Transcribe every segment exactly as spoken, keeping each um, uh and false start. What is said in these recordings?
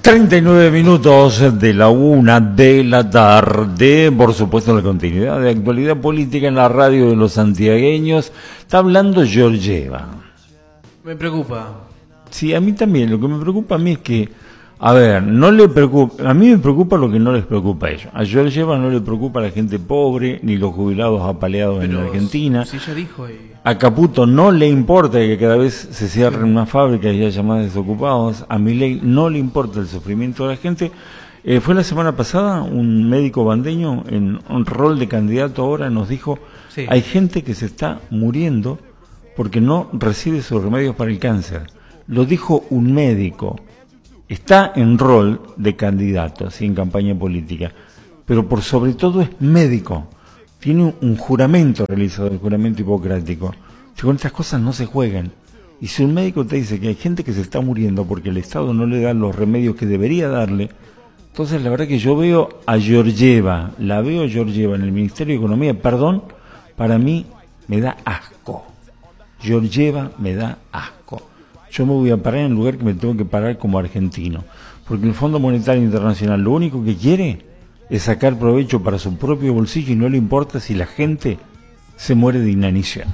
treinta y nueve minutos de la una de la tarde, por supuesto la continuidad de actualidad política en la radio de los santiagueños. Está hablando Georgieva. Me preocupa. Sí, a mí también. Lo que me preocupa a mí es que, a ver, no le preocupa, a mí me preocupa lo que no les preocupa a ellos. A Georgieva no le preocupa a la gente pobre ni los jubilados apaleados Pero en la Argentina. Si ella dijo y... A Caputo no le importa que cada vez se cierren una fábrica y haya más desocupados. A Milei no le importa el sufrimiento de la gente. Eh, fue la semana pasada un médico bandeño en un rol de candidato ahora nos dijo, sí, hay gente que se está muriendo porque no recibe sus remedios para el cáncer. Lo dijo un médico. Está en rol de candidato, así en campaña política, pero por sobre todo es médico. Tiene un juramento realizado, el juramento hipocrático. Si con estas cosas no se juegan. Y si un médico te dice que hay gente que se está muriendo porque el Estado no le da los remedios que debería darle, entonces la verdad que yo veo a Georgieva, la veo a Georgieva en el Ministerio de Economía, perdón, para mí me da asco. Georgieva me da asco. Yo me voy a parar en el lugar que me tengo que parar como argentino. Porque el Fondo Monetario Internacional lo único que quiere es sacar provecho para su propio bolsillo y no le importa si la gente se muere de inanición.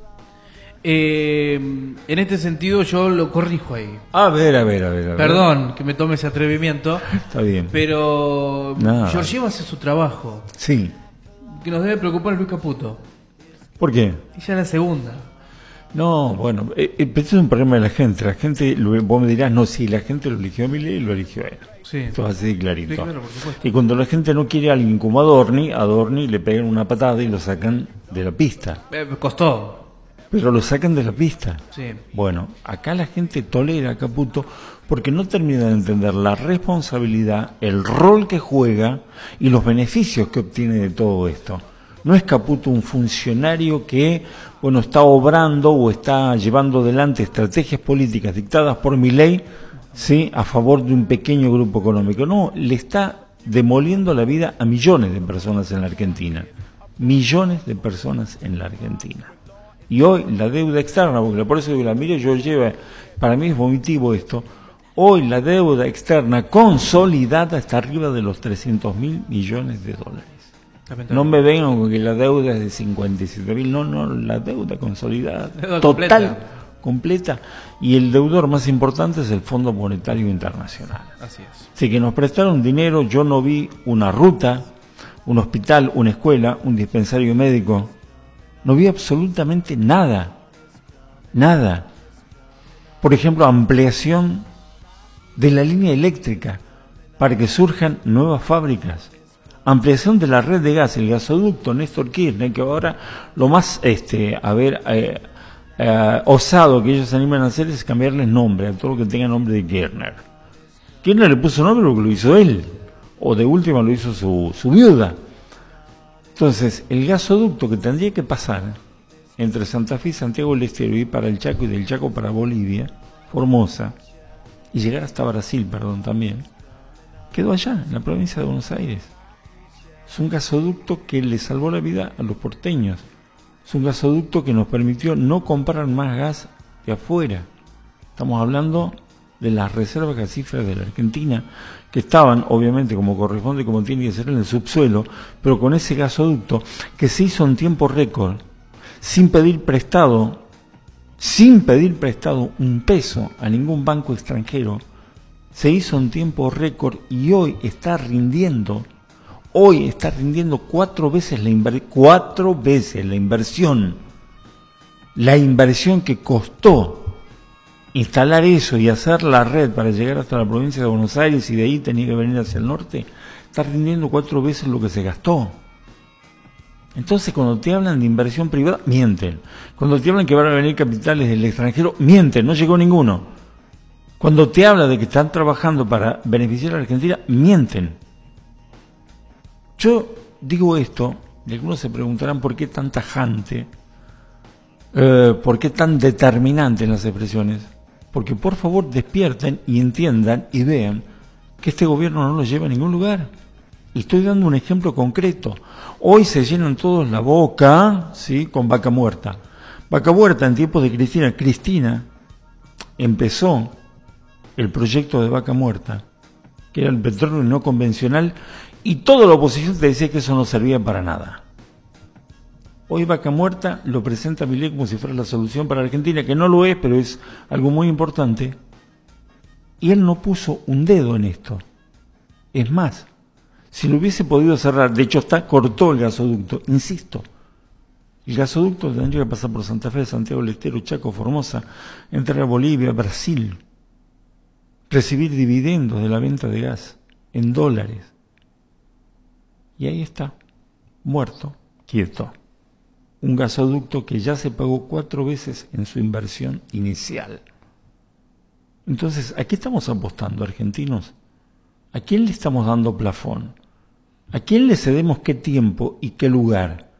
Eh, en este sentido yo lo corrijo ahí. A ver, a ver, a ver. A ver. Perdón que me tome ese atrevimiento. Está bien. Pero Nada. Georgieva hace su trabajo. Sí. Que nos debe preocupar Luis Caputo. ¿Por qué? Y ya la segunda. No, bueno, eh, eh, es un problema de la gente. La gente, vos me dirás, no, sí, la gente lo eligió a Milei y lo eligió a él. Sí. Esto es así de clarito. Sí, claro, por supuesto. Y cuando la gente no quiere a alguien como Adorni, Adorni le pegan una patada y lo sacan de la pista. Eh, costó. Pero lo sacan de la pista. Sí. Bueno, acá la gente tolera a Caputo porque no termina de entender la responsabilidad, el rol que juega y los beneficios que obtiene de todo esto. No es Caputo un funcionario que, bueno, está obrando o está llevando adelante estrategias políticas dictadas por Milei, sí, a favor de un pequeño grupo económico. No, le está demoliendo la vida a millones de personas en la Argentina. Millones de personas en la Argentina. Y hoy la deuda externa, porque por eso digo, la miro Georgieva, para mí es vomitivo esto, hoy la deuda externa consolidada está arriba de los trescientos mil millones de dólares. No me vengan con que la deuda es de cincuenta y siete mil, no, no, la deuda consolidada, deuda total, completa. completa, y el deudor más importante es el Fondo Monetario Internacional. Así es. Así que nos prestaron dinero, yo no vi una ruta, un hospital, una escuela, un dispensario médico, no vi absolutamente nada, nada. Por ejemplo, ampliación de la línea eléctrica para que surjan nuevas fábricas. Ampliación de la red de gas, el gasoducto Néstor Kirchner, que ahora lo más, este, a ver, eh, eh, osado que ellos se animan a hacer es cambiarles nombre a todo lo que tenga nombre de Kirchner. Kirchner le puso nombre porque lo hizo él, o de última lo hizo su, su viuda. Entonces, el gasoducto que tendría que pasar entre Santa Fe y Santiago del Estero y para el Chaco y del Chaco para Bolivia, Formosa, y llegar hasta Brasil, perdón, también, quedó allá, en la provincia de Buenos Aires. Es un gasoducto que le salvó la vida a los porteños. Es un gasoducto que nos permitió no comprar más gas de afuera. Estamos hablando de las reservas gasíferas de la Argentina, que estaban, obviamente, como corresponde, como tiene que ser, en el subsuelo, pero con ese gasoducto que se hizo en tiempo récord, sin pedir prestado, sin pedir prestado un peso a ningún banco extranjero, se hizo en tiempo récord y hoy está rindiendo. Hoy está rindiendo cuatro veces la inver- cuatro veces la inversión, la inversión que costó instalar eso y hacer la red para llegar hasta la provincia de Buenos Aires y de ahí tenía que venir hacia el norte, está rindiendo cuatro veces lo que se gastó. Entonces, cuando te hablan de inversión privada, mienten. Cuando te hablan que van a venir capitales del extranjero, mienten, no llegó ninguno. Cuando te hablan de que están trabajando para beneficiar a la Argentina, mienten. Yo digo esto, y algunos se preguntarán por qué tan tajante, eh, por qué tan determinante en las expresiones. Porque por favor despierten y entiendan y vean que este gobierno no los lleva a ningún lugar. Y estoy dando un ejemplo concreto. Hoy se llenan todos la boca, ¿sí?, con Vaca Muerta. Vaca Muerta en tiempos de Cristina. Cristina empezó el proyecto de Vaca Muerta que era el petróleo no convencional, y toda la oposición te decía que eso no servía para nada. Hoy Vaca Muerta lo presenta Milei como si fuera la solución para Argentina, que no lo es, pero es algo muy importante. Y él no puso un dedo en esto. Es más, si lo hubiese podido cerrar, de hecho está, cortó el gasoducto, insisto. El gasoducto tendría que pasar por Santa Fe, Santiago del Estero, Chaco, Formosa, entrar a Bolivia, Brasil, recibir dividendos de la venta de gas en dólares. Y ahí está, muerto, quieto. Un gasoducto que ya se pagó cuatro veces en su inversión inicial. Entonces, ¿a qué estamos apostando, argentinos? ¿A quién le estamos dando plafón? ¿A quién le cedemos qué tiempo y qué lugar?